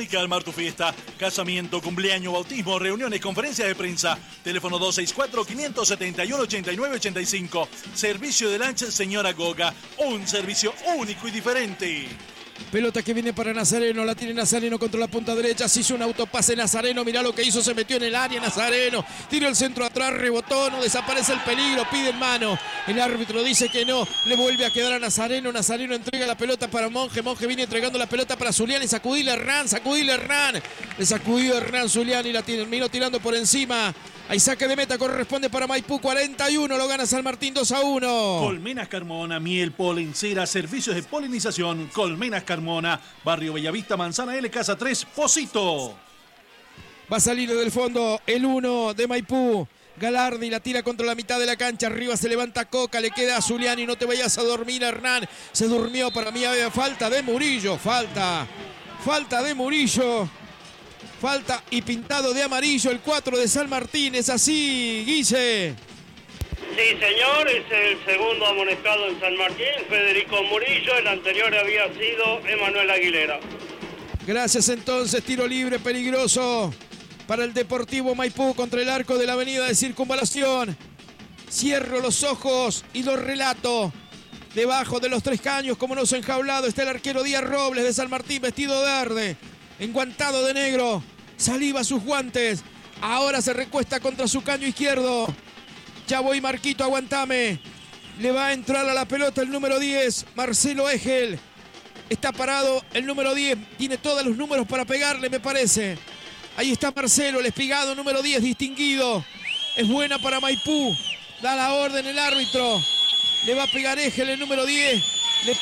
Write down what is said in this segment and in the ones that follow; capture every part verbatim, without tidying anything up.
y calmar tu fiesta. Casamiento, cumpleaños, bautismo, reuniones, conferencias de prensa. Teléfono dos seis cuatro, cinco siete uno, ocho nueve ocho cinco. Servicio de lancha Señora Goga. Un servicio único y diferente. Pelota que viene para Nazareno, la tiene Nazareno contra la punta derecha, se hizo un autopase Nazareno, mirá lo que hizo, se metió en el área Nazareno, tiró el centro atrás, rebotó, no desaparece el peligro, pide en mano, el árbitro dice que no, le vuelve a quedar a Nazareno, Nazareno entrega la pelota para Monje, Monje viene entregando la pelota para Zuliani, sacudile Hernán, sacudile Hernán, le sacudió Hernán Zuliani, la terminó tirando por encima. Hay saque de meta, corresponde para Maipú, cuarenta y uno, lo gana San Martín dos a uno. Colmenas Carmona, miel, polen, cera, servicios de polinización. Colmenas Carmona, Barrio Bellavista, Manzana L, Casa tres, Pocito. Va a salir del fondo el uno de Maipú. Galardi la tira contra la mitad de la cancha, arriba se levanta Coca, le queda a Zuliani, no te vayas a dormir Hernán, se durmió, para mí había falta de Murillo, falta, falta de Murillo. Falta y pintado de amarillo el cuatro de San Martín, es así, Guille. Sí, señor, es el segundo amonestado en San Martín, Federico Murillo, el anterior había sido Emanuel Aguilera. Gracias entonces, tiro libre peligroso para el Deportivo Maipú contra el arco de la avenida de Circunvalación. Cierro los ojos y los relato. Debajo de los tres caños, como nos enjaulado, está el arquero Díaz Robles de San Martín, vestido de verde, enguantado de negro. Saliva sus guantes. Ahora se recuesta contra su caño izquierdo. Ya voy, Marquito, aguantame. Le va a entrar a la pelota el número diez, Marcelo Egel. Está parado el número diez. Tiene todos los números para pegarle, me parece. Ahí está Marcelo, el espigado número diez, distinguido. Es buena para Maipú. Da la orden el árbitro. Le va a pegar Egel, el número diez. Le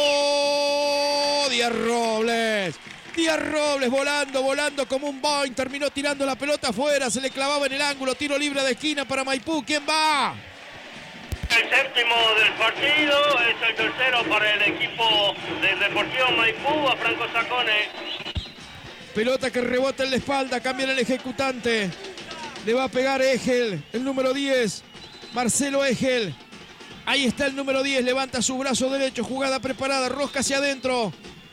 pegó Díaz Robles. Díaz Robles volando, volando como un Boeing, terminó tirando la pelota afuera, se le clavaba en el ángulo, tiro libre de esquina para Maipú. ¿Quién va? El séptimo del partido, es el tercero para el equipo del Deportivo Maipú, a Franco Sacone. Pelota que rebota en la espalda, cambia el ejecutante. Le va a pegar Egel, el número diez, Marcelo Egel. Ahí está el número diez, levanta su brazo derecho, jugada preparada, rosca hacia adentro.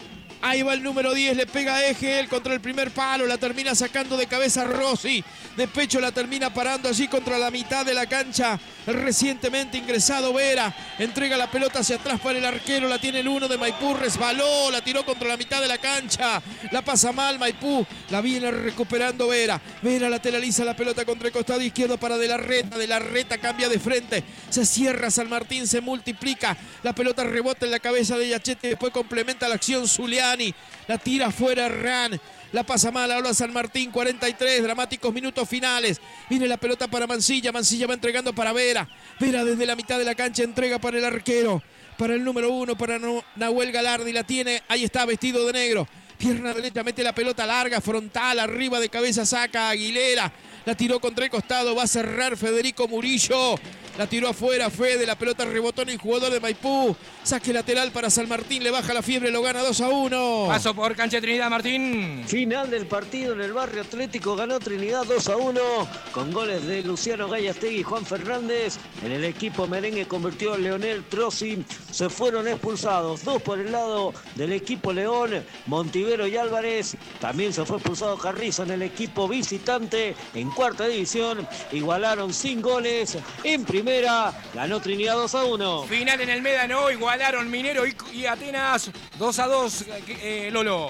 Ahí va el número diez, le pega a Egel contra el primer palo, la termina sacando de cabeza Rossi, de pecho la termina parando allí contra la mitad de la cancha. El recientemente ingresado Vera entrega la pelota hacia atrás para el arquero, la tiene el uno de Maipú, resbaló, la tiró contra la mitad de la cancha, la pasa mal Maipú, la viene recuperando Vera. Vera lateraliza la pelota contra el costado izquierdo para De la Reta, De la Reta cambia de frente, se cierra San Martín, se multiplica, la pelota rebota en la cabeza de Yachete, después complementa la acción Zuliani. La tira fuera Hernán, la pasa mal ahora San Martín, cuarenta y tres, dramáticos minutos finales. Viene la pelota para Mancilla, Mancilla va entregando para Vera. Vera desde la mitad de la cancha entrega para el arquero, para el número uno, para Nahuel Galardi, la tiene, ahí está vestido de negro. Pierna derecha, mete la pelota larga, frontal, arriba de cabeza saca Aguilera. La tiró contra el costado, va a cerrar Federico Murillo. La tiró afuera, Fede, la pelota rebotó en el jugador de Maipú. Saque lateral para San Martín, le baja la fiebre, lo gana dos a uno. Paso por cancha de Trinidad, Martín. Final del partido en el barrio Atlético, ganó Trinidad dos a uno, con goles de Luciano Gallastegui y Juan Fernández. En el equipo merengue convirtió a Leonel Trossi. Se fueron expulsados, dos por el lado del equipo León, Montivero y Álvarez. También se fue expulsado Carrizo en el equipo visitante. En cuarta división igualaron sin goles. En primera ganó Trinidad dos a uno. Final en el Médano, igualaron Minero y, y Atenas dos a dos, eh, Lolo.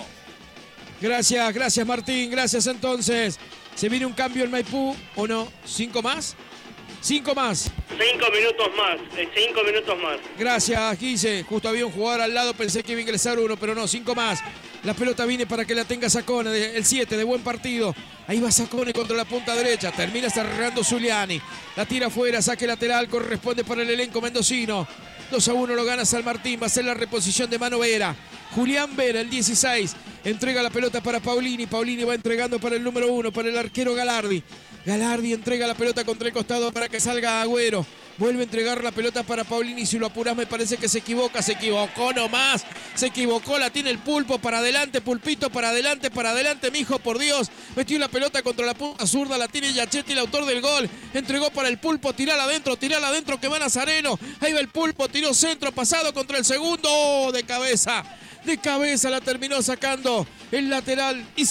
Gracias, gracias Martín, gracias entonces. ¿Se viene un cambio en Maipú o no? ¿Cinco más? Cinco más. Cinco minutos más, eh, cinco minutos más. Gracias, Guille. Justo había un jugador al lado, pensé que iba a ingresar uno, pero no, cinco más. La pelota viene para que la tenga Sacone, el siete, de buen partido. Ahí va Sacone contra la punta derecha, termina cerrando Zuliani. La tira afuera, saque lateral, corresponde para el elenco mendocino. dos a uno lo gana San Martín, va a ser la reposición de Mano Vera. Julián Vera, el dieciséis, entrega la pelota para Paulini. Paulini va entregando para el número uno, para el arquero Galardi. Galardi entrega la pelota contra el costado para que salga Agüero. Vuelve a entregar la pelota para Paulini. Si lo apuras me parece que se equivoca. Se equivocó nomás. Se equivocó. La tiene el Pulpo. Para adelante, Pulpito. Para adelante, para adelante, mijo, por Dios. Metió la pelota contra la punta zurda. La tiene Yachetti, el autor del gol. Entregó para el Pulpo. Tirala adentro, tirala adentro que va Nazareno. Ahí va el Pulpo. Tiró centro, pasado contra el segundo. De cabeza. De cabeza la terminó sacando el lateral.